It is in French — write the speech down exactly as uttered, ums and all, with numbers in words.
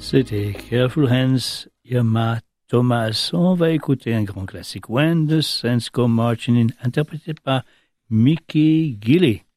C'était Careful Hands, Irma Thomas. On va écouter un grand classique, When the Saints Go Marching In, interprété par Mickey Gilley.